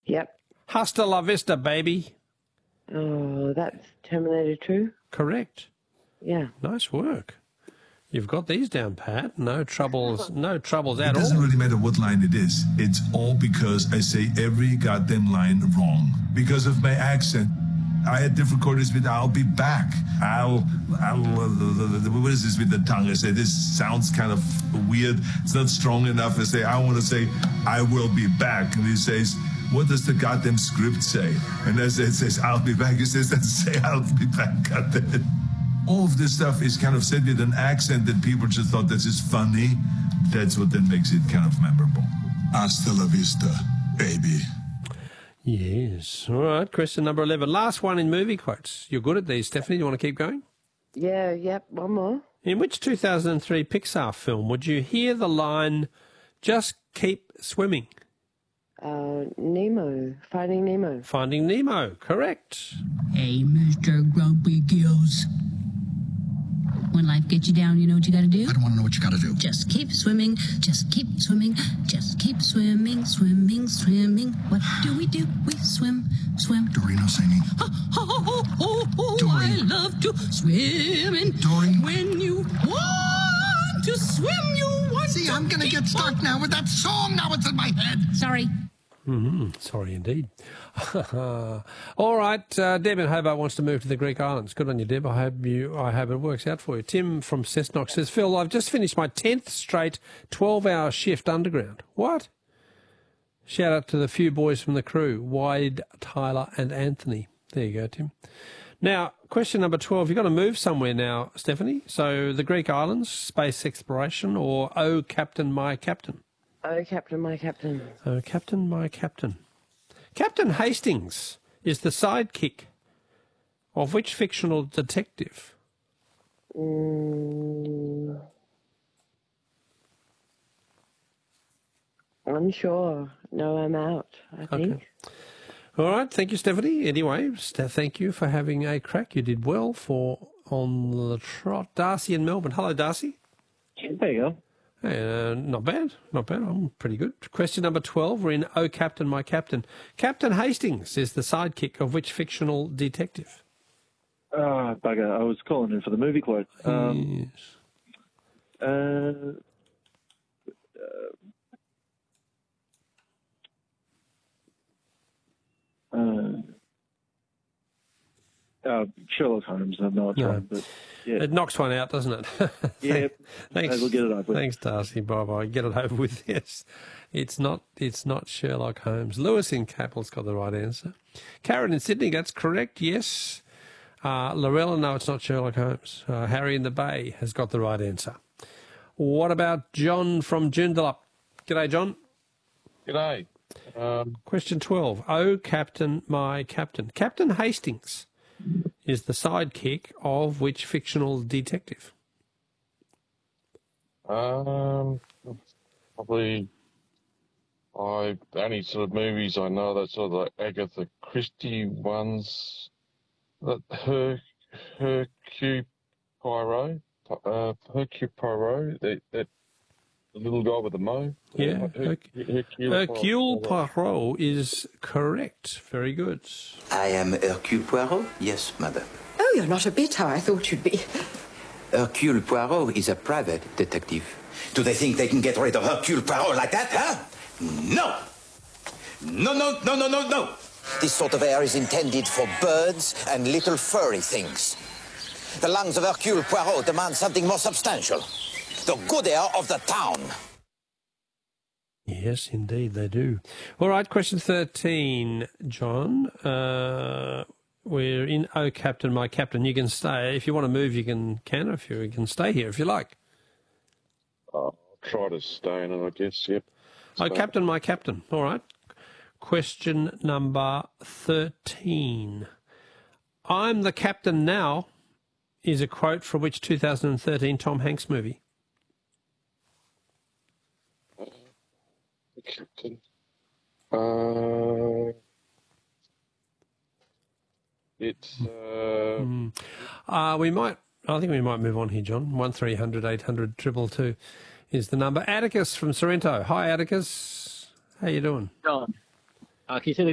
Yep. Hasta la vista, baby. Oh, that's Terminator 2? Correct. Yeah. Nice work. You've got these down, Pat. No troubles at all. It doesn't really matter what line it is. It's all because I say every goddamn line wrong. Because of my accent. I had difficulties with I'll be back. What is this with the tongue? I say this sounds kind of weird. It's not strong enough. I say, I want to say, I will be back. And he says, what does the goddamn script say? And I say, it says, I'll be back. He says, doesn't say, I'll be back. Goddamn. All of this stuff is kind of said with an accent that people just thought this is funny. That's what then makes it kind of memorable. Hasta la vista, baby. Yes. All right, question number 11. Last one in movie quotes. You're good at these, Stephanie. Do you want to keep going? Yeah, yep, one more. In which 2003 Pixar film would you hear the line, just keep swimming? Nemo. Finding Nemo. Finding Nemo. Correct. Hey, Mr. Grumpy Gills. When life gets you down, you know what you gotta do? I don't want to know what you gotta do. Just keep swimming, just keep swimming, just keep swimming, swimming, swimming. What do? We swim, swim. Dorino singing. I love to swim. And Dory. when you want to swim, you want See, to I'm gonna get stuck now with that song. Now it's in my head. Sorry. Sorry indeed. All right, Deb in Hobart wants to move to the Greek islands. Good on you, Deb. I hope it works out for you. Tim from Cessnock says, Phil, I've just finished my 10th straight 12-hour shift underground. What? Shout out to the few boys from the crew, Wade, Tyler and Anthony. There you go, Tim. Now, question number 12. You've got to move somewhere now, Stephanie. So the Greek islands, space exploration, or Oh, Captain, My Captain? Oh, Captain, My Captain. Oh, Captain, My Captain. Captain Hastings is the sidekick of which fictional detective? Unsure. No, I'm out, I think. All right, thank you, Stephanie. Anyway, thank you for having a crack. You did well for On the Trot. Darcy in Melbourne. Hello, Darcy. There you go. Hey, not bad, not bad. I'm pretty good. Question number 12. We're in Oh, Captain, My Captain. Captain Hastings is the sidekick of which fictional detective? Bugger. I was calling in for the movie quote. Yes. Sherlock Holmes. I know it's wrong, but yeah. It knocks one out, doesn't it? Yeah. Thanks. We'll get it over with. Thanks, Darcy. Bye-bye. Get it over with, yes. It's not Sherlock Holmes. Lewis in Capel's got the right answer. Karen in Sydney, that's correct, yes. Lorella, no, it's not Sherlock Holmes. Harry in the Bay has got the right answer. What about John from Joondalup? G'day, John. G'day. Question 12. Oh, Captain, My Captain. Captain Hastings is the sidekick of which fictional detective? Probably. Any sort of movies I know, that's sort of like Agatha Christie ones. Hercule Poirot. Hercule Poirot. That the little guy with the mo. Yeah. Hercule Poirot is correct. Very good. I am Hercule Poirot? Yes, madam. Oh, you're not a bit how I thought you'd be. Hercule Poirot is a private detective. Do they think they can get rid of Hercule Poirot like that, huh? No! No. This sort of air is intended for birds and little furry things. The lungs of Hercule Poirot demand something more substantial. The good air of the town. Yes, indeed, they do. All right, question 13, John. We're in Oh, Captain, My Captain. You can stay. If you want to move, you can. If you can stay here, if you like. I'll try to stay in it, I guess, yep. Oh, Captain, My Captain. All right. Question number 13. I'm the captain now is a quote from which 2013 Tom Hanks movie? The captain. I think we might move on here, John. 1300 800 222 is the number. Atticus from Sorrento. Hi, Atticus. How you doing? John, can you see the